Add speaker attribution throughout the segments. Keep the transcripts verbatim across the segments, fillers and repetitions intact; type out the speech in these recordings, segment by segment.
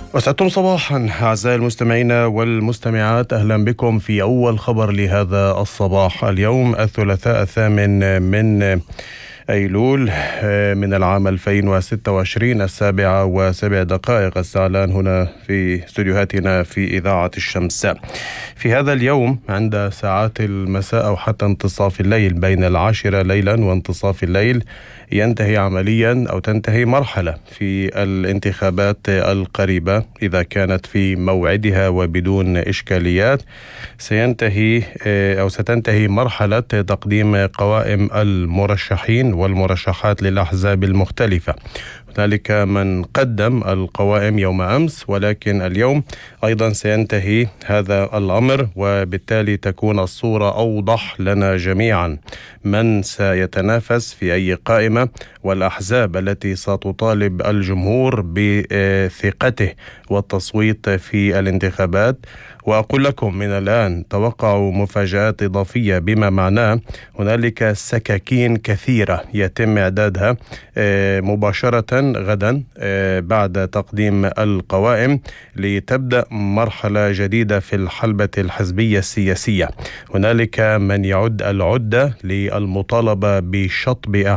Speaker 1: وسعدتم صباحا أعزائي المستمعين والمستمعات، أهلا بكم في أول خبر لهذا الصباح. اليوم الثلاثاء الثامن من أيلول من العام ألفين وستة وعشرين، السابعة وسبع دقائق الساعة الآن هنا في استوديوهاتنا في إذاعة الشمس. في هذا اليوم عند ساعات المساء أو حتى انتصاف الليل، بين العاشرة ليلا وانتصاف الليل، ينتهي عمليا أو تنتهي مرحلة في الانتخابات القريبة إذا كانت في موعدها وبدون إشكاليات. سينتهي أو ستنتهي مرحلة تقديم قوائم المرشحين والمرشحات للأحزاب المختلفة. هنالك من قدم القوائم يوم أمس، ولكن اليوم أيضا سينتهي هذا الأمر، وبالتالي تكون الصورة أوضح لنا جميعا من سيتنافس في أي قائمة، والأحزاب التي ستطالب الجمهور بثقته والتصويت في الانتخابات. وأقول لكم من الآن توقعوا مفاجآت إضافية، بما معناه هنالك سكاكين كثيرة يتم إعدادها مباشرة غدا بعد تقديم القوائم، لتبدأ مرحلة جديدة في الحلبة الحزبية السياسية. هنالك من يعد العدة للمطالبة بشطب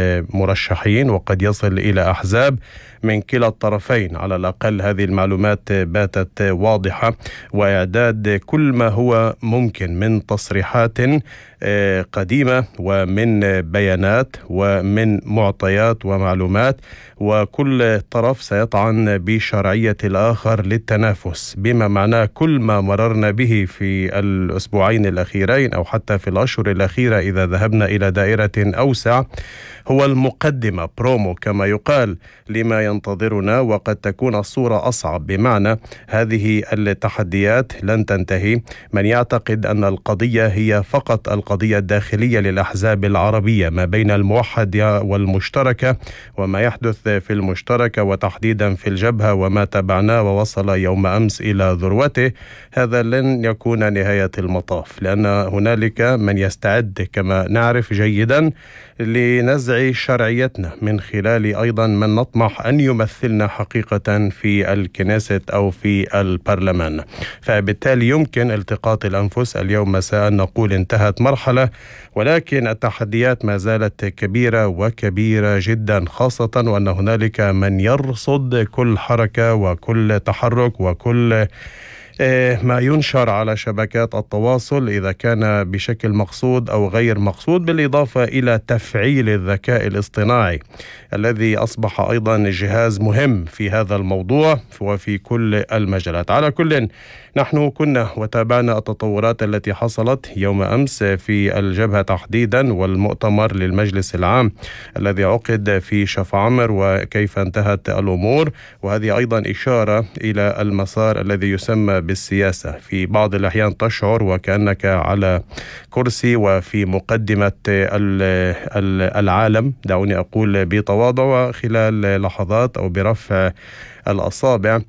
Speaker 1: مرشحين، وقد يصل إلى أحزاب من كلا الطرفين. على الأقل هذه المعلومات باتت واضحة، وإعداد كل ما هو ممكن من تصريحات قديمة ومن بيانات ومن معطيات ومعلومات، وكل طرف سيطعن بشرعية الآخر للتنافس، بما معناه كل ما مررنا به في الأسبوعين الأخيرين أو حتى في الأشهر الأخيرة إذا ذهبنا إلى دائرة أوسع هو المقدمة، برومو كما يقال، لما ينتظرنا. وقد تكون الصورة أصعب، بمعنى هذه التحديات لن تنتهي. من يعتقد أن القضية هي فقط القضية الداخلية للأحزاب العربية ما بين الموحد والمشتركة، وما يحدث في المشتركة وتحديدا في الجبهة وما تبعناه ووصل يوم أمس إلى ذروته، هذا لن يكون نهاية المطاف، لأن هنالك من يستعد كما نعرف جيدا لنزع شرعيتنا من خلال أيضا من نطمح أن يمثلنا حقيقة في الكنيست أو في البرلمان. فبالتالي يمكن التقاط الأنفس اليوم مساء نقول انتهت مرحلة، ولكن التحديات ما زالت كبيرة وكبيرة جدا، خاصة وأن هنالك من يرصد كل حركة وكل تحرك وكل ما ينشر على شبكات التواصل، إذا كان بشكل مقصود أو غير مقصود، بالإضافة إلى تفعيل الذكاء الاصطناعي الذي أصبح أيضا جهاز مهم في هذا الموضوع وفي كل المجالات. على كل، نحن كنا وتابعنا التطورات التي حصلت يوم أمس في الجبهة تحديدا، والمؤتمر للمجلس العام الذي عقد في شفعمر وكيف انتهت الأمور. وهذه أيضا إشارة إلى المسار الذي يسمى بالسياسة. في بعض الأحيان تشعر وكأنك على كرسي وفي مقدمة العالم، دعوني أقول بتواضع، وخلال لحظات أو برفع الأصابع